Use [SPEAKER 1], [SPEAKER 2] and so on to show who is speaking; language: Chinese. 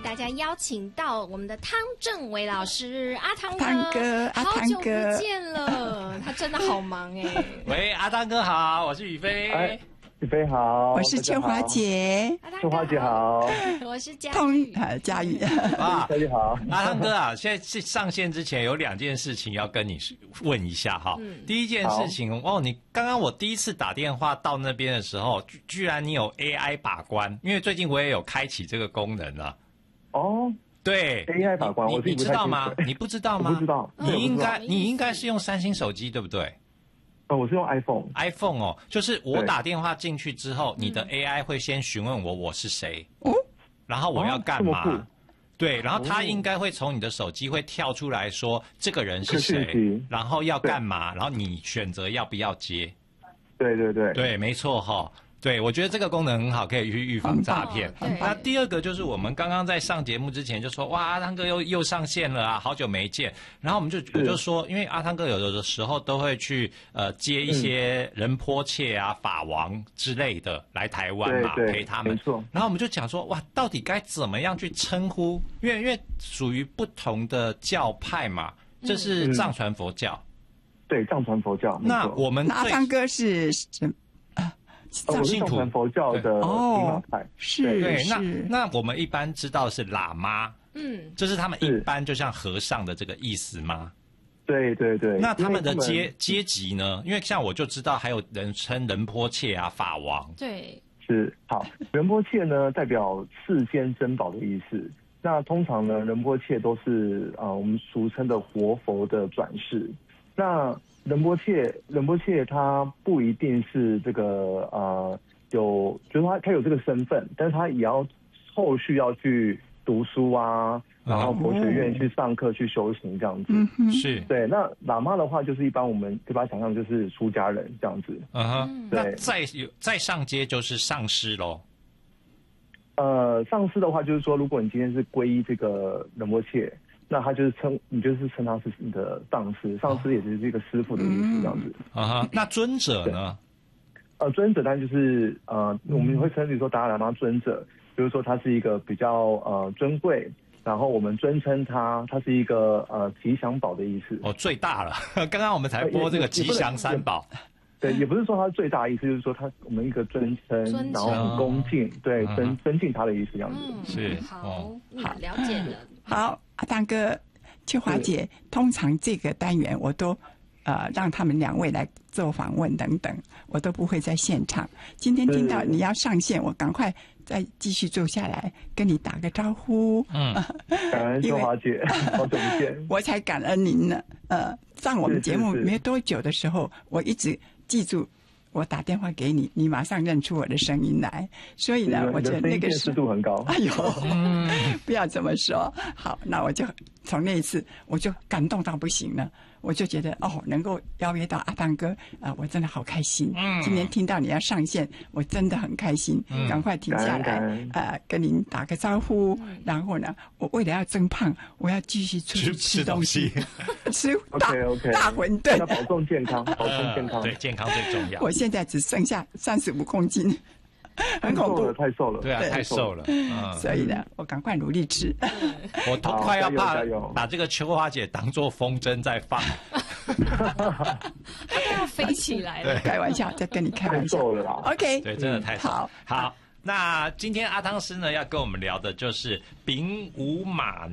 [SPEAKER 1] 大家邀请到我们的汤正伟老师，阿汤
[SPEAKER 2] 哥，
[SPEAKER 1] 好久不见了，他真的好忙哎。
[SPEAKER 3] 喂，阿汤哥好，我是宇飞。
[SPEAKER 4] 宇飞好，
[SPEAKER 2] 我是秋华姐。
[SPEAKER 4] 秋华姐好，
[SPEAKER 1] 我是嘉
[SPEAKER 2] 宇。嘉宇
[SPEAKER 4] 啊，嘉宇好。
[SPEAKER 3] 阿汤哥啊，现在上线之前有2件事情要跟你问一下哈。第一件事情哦，你刚刚我第一次打电话到那边的时候，居然你有 AI 把关，因为最近我也有开启这个功能了。
[SPEAKER 4] 哦，
[SPEAKER 3] 对
[SPEAKER 4] ，AI 把关，
[SPEAKER 3] 你知道吗？你不知道吗？
[SPEAKER 4] 不知道。
[SPEAKER 3] 你应该是用3星手机对不对？
[SPEAKER 4] 我是用 iPhone
[SPEAKER 3] 哦，就是我打电话进去之后，你的 AI 会先询问我是谁，然后我要干嘛，对，然后他应该会从你的手机会跳出来说这个人是谁，然后要干嘛，然后你选择要不要接。对，没错哈。对，我觉得这个功能很好，可以去预防诈骗。那第二个就是我们刚刚在上节目之前就说，哇，阿汤哥又上线了啊，好久没见。然后我就说，因为阿汤哥有的时候都会去接一些仁波切啊、法王之类的来台湾嘛，陪他们。然后我们就讲说，哇，到底该怎么样去称呼？因为属于不同的教派嘛，这是藏传佛教。
[SPEAKER 4] 对，藏传佛教。
[SPEAKER 3] 那我们
[SPEAKER 2] 阿汤哥是
[SPEAKER 4] 我是藏传佛教的迪玛派，
[SPEAKER 2] 是
[SPEAKER 3] 对。那我们一般知道是喇嘛，这是他们一般就像和尚的这个意思吗？
[SPEAKER 4] 对。
[SPEAKER 3] 那他们的阶级呢？因为像我就知道还有人称仁波切啊、法王。
[SPEAKER 1] 对，
[SPEAKER 4] 是好。仁波切呢代表世间珍宝的意思。那通常呢，仁波切都是我们俗称的活佛的转世。那仁波切他不一定是这个就是他有这个身份，但是他也要后续要去读书啊，然后佛学院去上课去修行这样子。
[SPEAKER 3] 是
[SPEAKER 4] 对。那喇嘛的话，就是一般我们就把它想象就是出家人这样子。
[SPEAKER 3] 对。那再上阶就是上师咯。
[SPEAKER 4] 上师的话就是说，如果你今天是皈依这个仁波切，那他你就是称他是你的上师，上师也就是一个师傅的意思，这样子。
[SPEAKER 3] 那尊者呢？
[SPEAKER 4] 尊者当然就是我们会称比如说达赖喇嘛尊者，就是说他是一个比较尊贵，然后我们尊称他是一个吉祥宝的意思。
[SPEAKER 3] 最大了。刚刚我们才播这个吉祥三宝。
[SPEAKER 4] 对，也不是说他最大的意思，就是说我们一个尊称，然后很恭敬，对，尊敬他的意思，这样子。
[SPEAKER 3] 是
[SPEAKER 1] 好，了解了。
[SPEAKER 2] 好，阿汤哥、秋华姐，通常这个单元我都让他们2位来做访问等等，我都不会在现场。今天听到你要上线，我赶快再继续坐下来跟你打个招呼。
[SPEAKER 4] 感恩秋华姐，好久不见。
[SPEAKER 2] 我才感恩您呢。上我们节目没多久的时候，我一直记住我打电话给你，你马上认出我的声音来，所以呢，我觉得那个
[SPEAKER 4] 识度很高。
[SPEAKER 2] 哎呦，不要这么说。好，那我就从那一次我就感动到不行了，我就觉得能够邀约到阿汤哥我真的好开心。今天听到你要上线，我真的很开心。赶快停下来跟您打个招呼。然后呢，我为了要增胖，我要继续出去吃东西，吃大馄饨。
[SPEAKER 4] 要保重健康，
[SPEAKER 3] 对，健康最重要。
[SPEAKER 2] 我现在只剩下35公斤。很恐怖，
[SPEAKER 4] 太瘦了，
[SPEAKER 3] 对啊，太瘦了。
[SPEAKER 2] 所以呢，我赶快努力吃。
[SPEAKER 3] 我都快要把这个秋华姐当作风筝在放，
[SPEAKER 1] 它要飞起来了。
[SPEAKER 2] 开玩笑，在跟你开玩笑。
[SPEAKER 4] 太瘦了啦。
[SPEAKER 2] OK，
[SPEAKER 3] 对，真的太瘦。好，那今天阿汤师呢要跟我们聊的就是丙午马